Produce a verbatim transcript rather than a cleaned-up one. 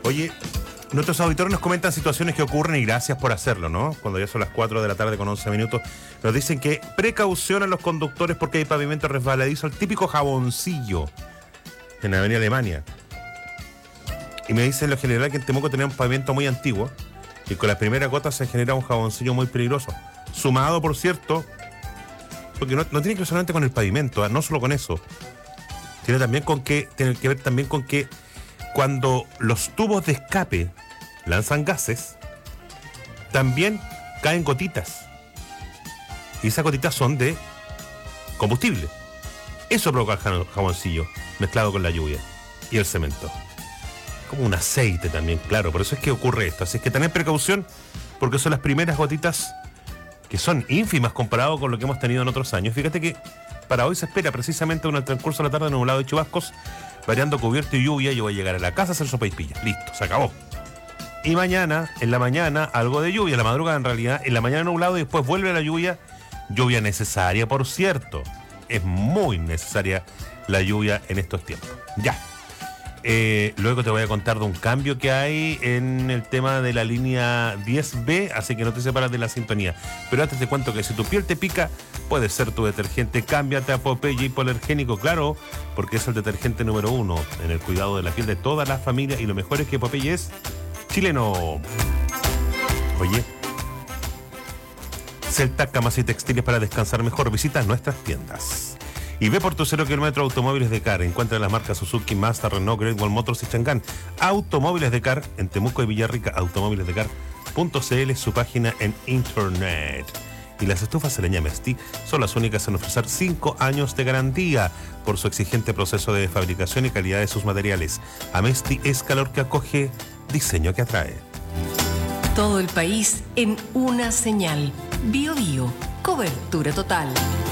Oye, nuestros auditores nos comentan situaciones que ocurren y gracias por hacerlo, ¿no? Cuando ya son las cuatro de la tarde con once minutos, nos dicen que precaución a los conductores porque hay pavimento resbaladizo, el típico jaboncillo en la avenida Alemania. Y me dicen en lo general que en Temuco tenemos un pavimento muy antiguo y con las primeras gotas se genera un jaboncillo muy peligroso. Sumado, por cierto, porque no, no tiene que ver solamente con el pavimento, ¿eh? No solo con eso. Tiene también con que, tiene que ver también con que cuando los tubos de escape lanzan gases, también caen gotitas. Y esas gotitas son de combustible. Eso provoca el jaboncillo mezclado con la lluvia y el cemento. Como un aceite también, claro. Por eso es que ocurre esto. Así es que tened precaución porque son las primeras gotitas que son ínfimas comparado con lo que hemos tenido en otros años. Fíjate que para hoy se espera precisamente en el transcurso de la tarde nublado y chubascos, variando cubierto y lluvia. Yo voy a llegar a la casa a hacer sopa y pilla. Listo, se acabó. Y mañana, en la mañana, algo de lluvia. La madrugada en realidad, en la mañana nublado y después vuelve la lluvia. Lluvia necesaria, por cierto. Es muy necesaria la lluvia en estos tiempos. Ya. Eh, luego te voy a contar de un cambio que hay en el tema de la línea diez B, así que no te separas de la sintonía. Pero antes te cuento que si tu piel te pica, puede ser tu detergente. Cámbiate a Popeye Hipoalergénico, claro, porque es el detergente número uno en el cuidado de la piel de toda la familia y lo mejor es que Popeye es chileno. Oye, Celta, camas y textiles para descansar mejor. Visita nuestras tiendas. Y ve por tu cero kilómetro Automóviles de Car. Encuentra las marcas Suzuki, Mazda, Renault, Great Wall Motors y Chang'an. Automóviles de Car en Temuco y Villarrica. automóviles de car punto c l, su página en internet. Y las estufas de leña Mesti son las únicas en ofrecer cinco años de garantía por su exigente proceso de fabricación y calidad de sus materiales. Amesti es calor que acoge, diseño que atrae. Todo el país en una señal. Bio Bio, cobertura total.